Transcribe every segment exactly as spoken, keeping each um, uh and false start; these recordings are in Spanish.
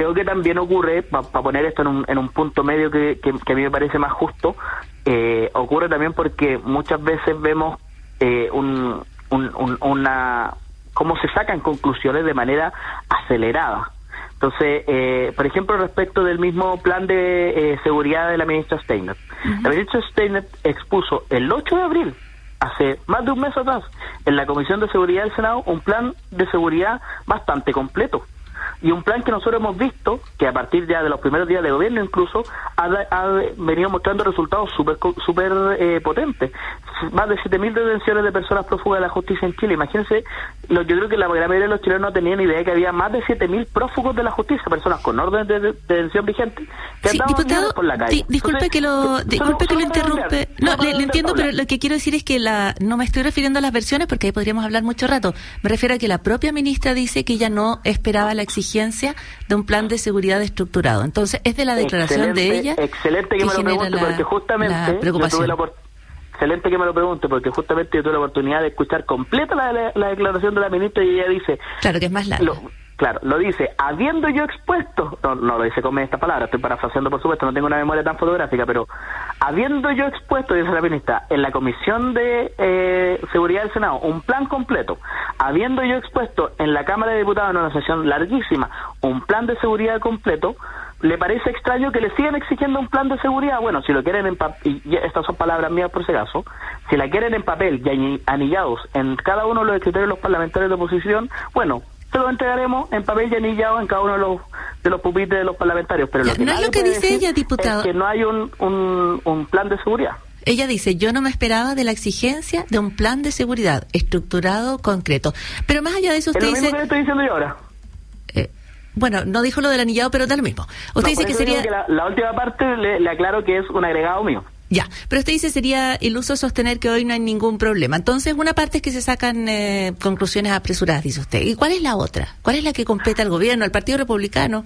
creo que también ocurre, para pa poner esto en un, en un punto medio que, que, que a mí me parece más justo, eh, ocurre también porque muchas veces vemos eh, un, un, un, una cómo se sacan conclusiones de manera acelerada. Entonces, eh, por ejemplo, respecto del mismo plan de eh, seguridad de la ministra Steiner. Uh-huh. La ministra Steiner expuso el ocho de abril, hace más de un mes atrás, en la Comisión de Seguridad del Senado, un plan de seguridad bastante completo. Y un plan que nosotros hemos visto, que a partir ya de los primeros días de gobierno incluso, ha, ha venido mostrando resultados súper super, eh, potentes. Más de siete mil detenciones de personas prófugas de la justicia en Chile. Imagínense, lo, yo creo que la gran mayoría de los chilenos no tenían idea de que había más de siete mil prófugos de la justicia, personas con orden de, de, de detención vigente, que sí, andaban diputado, por la calle. Di, disculpe Entonces, que lo, que, disculpe solo, que lo solo interrumpe. No, le, le entiendo, pero lo que quiero decir es que la no me estoy refiriendo a las versiones, porque ahí podríamos hablar mucho rato. Me refiero a que la propia ministra dice que ella no esperaba la exigencia de un plan de seguridad estructurado. Entonces, es de la declaración excelente, de ella excelente que, que me lo pregunte, la, porque justamente yo tuve la excelente que me lo pregunte, porque justamente yo tuve la oportunidad de escuchar completa la, la, la declaración de la ministra y ella dice... Claro, que es más larga. Lo, claro, lo dice, habiendo yo expuesto... No, no lo dice con esta palabra, estoy parafraseando por supuesto, no tengo una memoria tan fotográfica, pero habiendo yo expuesto, dice la ministra, en la Comisión de eh, Seguridad del Senado, un plan completo, habiendo yo expuesto en la Cámara de Diputados en una sesión larguísima, un plan de seguridad completo, ¿le parece extraño que le sigan exigiendo un plan de seguridad? Bueno, si lo quieren en papel, y estas son palabras mías por si acaso, si la quieren en papel y anillados en cada uno de los criterios de los parlamentarios de oposición, bueno, se lo entregaremos en papel y anillado en cada uno de los de los pupitres de los parlamentarios. Pero ya, lo que no es lo que dice ella, diputado. Es que no hay un, un, un plan de seguridad. Ella dice, yo no me esperaba de la exigencia de un plan de seguridad estructurado, concreto. Pero más allá de eso, usted es lo dice... mismo que le estoy diciendo yo ahora. Eh, Bueno, no dijo lo del anillado, pero da lo mismo. Usted no, dice que sería... Que la, la última parte le, le aclaro que es un agregado mío. Ya, pero usted dice sería iluso sostener que hoy no hay ningún problema. Entonces, una parte es que se sacan eh, conclusiones apresuradas, dice usted. ¿Y cuál es la otra? ¿Cuál es la que compete al gobierno, al Partido Republicano?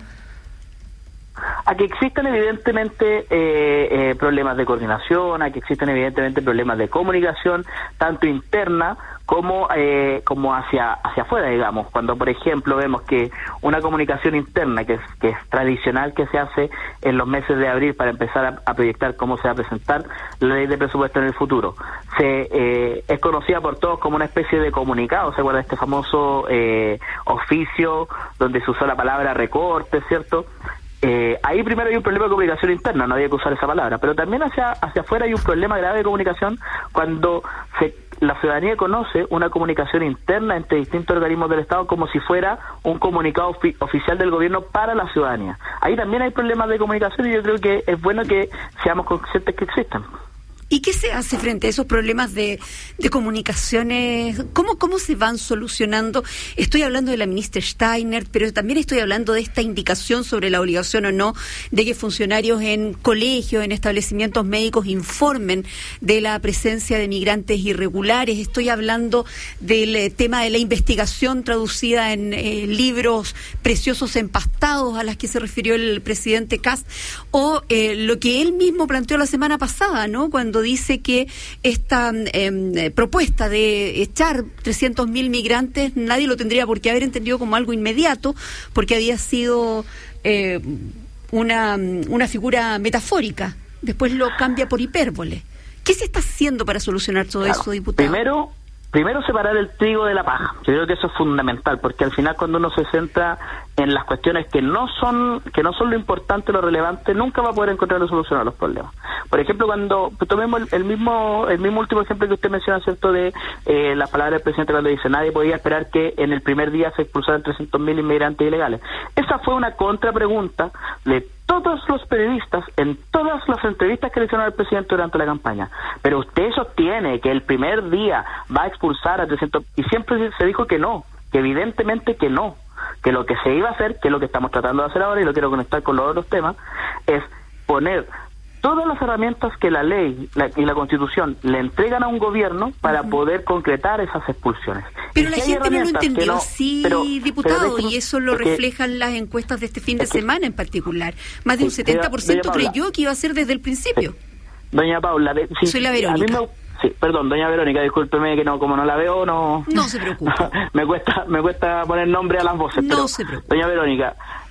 A que existen evidentemente eh, eh, problemas de coordinación, a que existen evidentemente problemas de comunicación, tanto interna como eh, como hacia hacia afuera, digamos. Cuando, por ejemplo, vemos que una comunicación interna que es que es tradicional, que se hace en los meses de abril para empezar a, a proyectar cómo se va a presentar la ley de presupuesto en el futuro, se eh, es conocida por todos como una especie de comunicado. ¿Se acuerda de este famoso eh, oficio donde se usó la palabra recorte, cierto? Eh, ahí primero hay un problema de comunicación interna, no había que usar esa palabra, pero también hacia hacia afuera hay un problema grave de comunicación cuando se, la ciudadanía conoce una comunicación interna entre distintos organismos del Estado como si fuera un comunicado ofi- oficial del gobierno para la ciudadanía. Ahí también hay problemas de comunicación y yo creo que es bueno que seamos conscientes que existen. ¿Y qué se hace frente a esos problemas de, de comunicaciones? ¿Cómo, ¿Cómo se van solucionando? Estoy hablando de la ministra Steiner, pero también estoy hablando de esta indicación sobre la obligación o no de que funcionarios en colegios, en establecimientos médicos informen de la presencia de migrantes irregulares. Estoy hablando del eh, tema de la investigación traducida en eh, libros preciosos empastados a las que se refirió el presidente Kast, o eh, lo que él mismo planteó la semana pasada, ¿no? Cuando dice que esta eh, propuesta de echar trescientos mil migrantes nadie lo tendría por qué haber entendido como algo inmediato, porque había sido eh, una, una figura metafórica. Después lo cambia por hipérbole. ¿Qué se está haciendo para solucionar todo claro. eso, diputado? Primero, primero separar el trigo de la paja. Yo creo que eso es fundamental, porque al final cuando uno se centra en las cuestiones que no son que no son lo importante, lo relevante, nunca va a poder encontrar la solución a los problemas. Por ejemplo, cuando pues, tomemos el, el mismo el mismo último ejemplo que usted menciona, ¿cierto?, de eh, las palabras del presidente cuando dice nadie podía esperar que en el primer día se expulsaran trescientos mil inmigrantes ilegales. Esa fue una contrapregunta de todos los periodistas en todas las entrevistas que le hicieron al presidente durante la campaña. Pero usted sostiene que el primer día va a expulsar a trescientos, y siempre se dijo que no, que evidentemente que no, que lo que se iba a hacer, que es lo que estamos tratando de hacer ahora y lo quiero conectar con los otros temas, es poner todas las herramientas que la ley la, y la Constitución le entregan a un gobierno para uh-huh. poder concretar esas expulsiones. Pero la gente no lo entendió, no, sí, pero, diputado, pero y eso lo que, reflejan las encuestas de este fin de que, semana en particular. Más de un sí, setenta por ciento doña creyó que iba a ser desde el principio. Sí. Doña Paula, de, sí, soy la Verónica. A mí me, sí, perdón, doña Verónica, discúlpeme que no, como no la veo, no... No se preocupe. me cuesta me cuesta poner nombre a las voces. No pero, se preocupe. Doña Verónica,